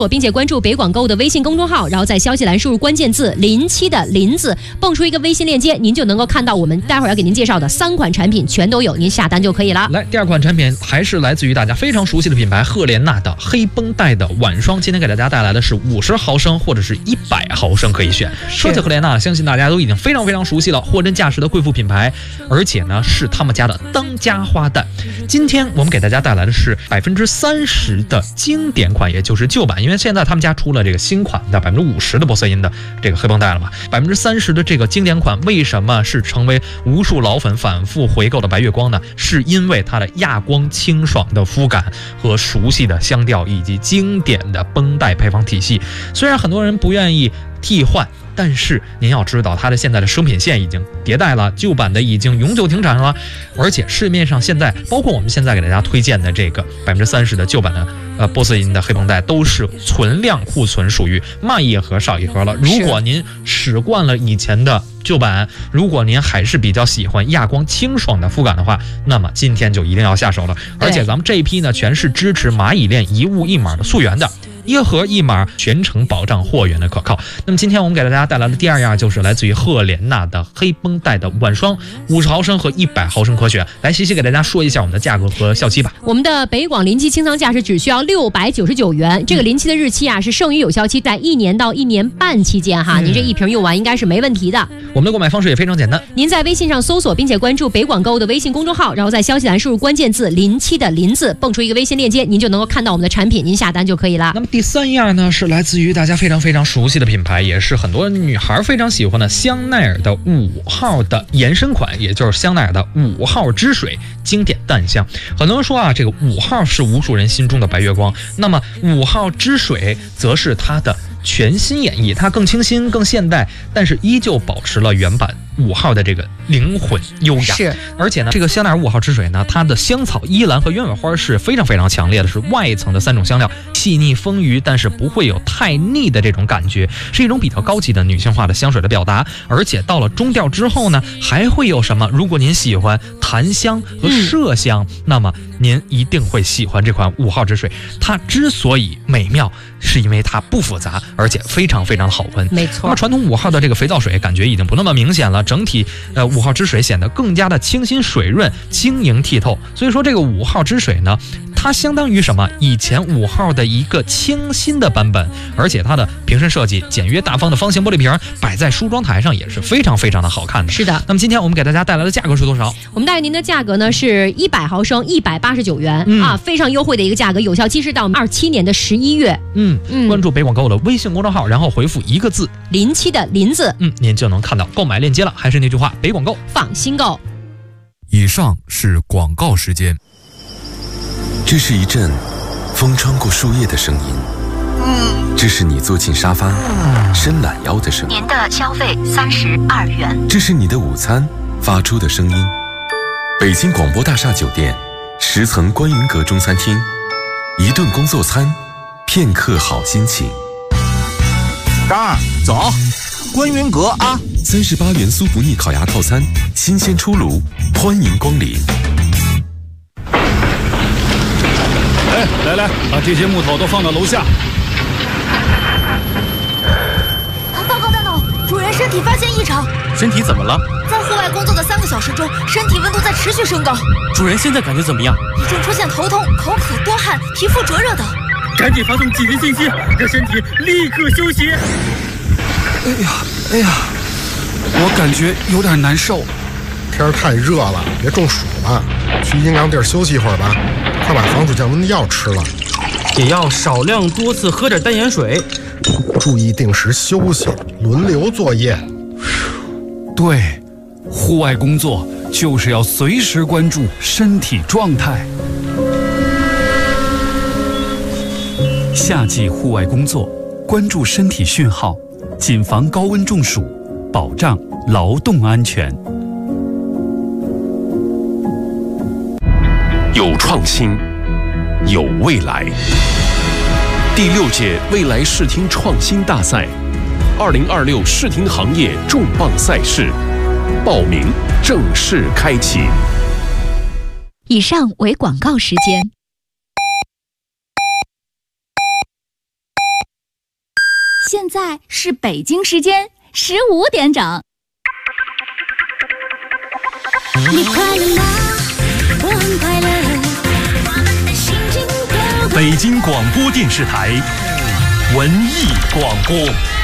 并且关注北广购的微信公众号，然后在消息栏输入关键字临期的临字，蹦出一个微信链接，您就能够看到我们待会儿要给您介绍的3款产品全都有，您下单就可以了。 来，第2款产品还是来自于大家非常熟悉的品牌赫莲娜的黑绷带的晚霜，今天给大家带来的是50毫升或者是100毫升可以选。说起赫莲娜，相信大家都已经非常非常熟悉了，货真价实的贵妇品牌，而且呢是他们家的当家花旦。今天我们给大家带来的是30%的经典款，也就是旧版，因为现在他们家出了这个新款的50%的玻色因的这个黑绷带了嘛。30%的这个经典款为什么是成为无数老粉反复回购的白月光呢？是因为它的亚光清爽的肤感和熟悉的香调以及经典的绷带配方体系。虽然很多人不愿意替换，但是您要知道它的现在的生品线已经迭代了，旧版的已经永久停产了，而且市面上现在包括我们现在给大家推荐的这个30%的旧版的玻色因的黑绷带都是存量库存，属于慢一盒少一盒了。如果您使惯了以前的旧版，如果您还是比较喜欢亚光清爽的肤感的话，那么今天就一定要下手了。而且咱们这一批呢全是支持蚂蚁链一物一码的溯源的，1盒1码，全程保障货源的可靠。那么今天我们给大家带来的第2样就是来自于赫莲娜的黑绷带的晚霜，50毫升和100毫升可选。来，西西给大家说一下我们的价格和效期吧。 我们的北广临期清仓价是只需要699元，这个临期的日期啊是剩余有效期在1年到1年半期间哈，您这一瓶用完应该是没问题的。 我们的购买方式也非常简单， 您在微信上搜索并且关注北广购的微信公众号，然后在消息栏输入关键字临期的临字，蹦出一个微信链接，您就能够看到我们的产品，您下单就可以了。 那么第3样呢是来自于大家非常非常熟悉的品牌，也是很多女孩非常喜欢的香奈儿的5号的延伸款，也就是香奈儿的5号之水经典淡香。很多人说啊，这个5号是无数人心中的白月光，那么5号之水则是它的全新演绎，它更清新更现代，但是依旧保持了原版5号的这个灵魂优雅。 是， 而且呢，这个香奈儿5号之水呢，它的香草、依兰和鸢尾花是非常非常强烈的，是外层的3种香料，细腻丰腴，但是不会有太腻的这种感觉，是一种比较高级的女性化的香水的表达。而且到了中调之后呢，还会有什么？如果您喜欢檀香和麝香，那么您一定会喜欢这款5号之水。它之所以美妙，是因为它不复杂，而且非常非常的好闻。 没错。 那么传统5号的这个肥皂水感觉已经不那么明显了，整体5号之水显得更加的清新水润、晶莹剔透。所以说这个5号之水呢，它相当于什么？以前5号的一个清新的版本，而且它的瓶身设计简约大方的方形玻璃瓶摆在梳妆台上也是非常非常的好看的。 是的。 那么今天我们给大家带来的价格是多少？ 我们带给您的价格呢是100毫升189元、啊，非常优惠的一个价格，有效期是到27年的11月。 关注北广购的微信公众号，然后回复1个字临期的临字， 您就能看到购买链接了。还是那句话，北广购放心购。 以上是广告时间。 这是一阵风穿过树叶的声音，这是你坐进沙发伸懒腰的声音。 您的消费32元。 这是你的午餐发出的声音。北京广播大厦酒店10层观云阁中餐厅，一顿工作餐，片刻好心情。 张二，走，观云阁啊 ！38元酥不腻烤鸭套餐，新鲜出炉，欢迎光临。 来，把这些木头都放到楼下。 报告大脑，主人身体发现异常。 身体怎么了？ 在户外工作的3个小时中，身体温度在持续升高。 主人现在感觉怎么样？ 已经出现头痛、口渴、多汗、皮肤灼热等。 赶紧发送紧急信息，让身体立刻休息。 哎呀，我感觉有点难受。 天儿太热了，别中暑了，去阴凉地儿休息一会儿吧。快把防暑降温的药吃了， 也要少量多次喝点淡盐水， 注意定时休息，轮流作业。 对，户外工作就是要随时关注身体状态。夏季户外工作，关注身体讯号，谨防高温中暑，保障劳动安全。 有创新，有未来。第6届未来视听创新大赛，2026视听行业重磅赛事报名正式开启。 以上为广告时间。 现在是北京时间15点整。 你快乐吗？我很快乐，我们的心情都。 北京广播电视台文艺广播。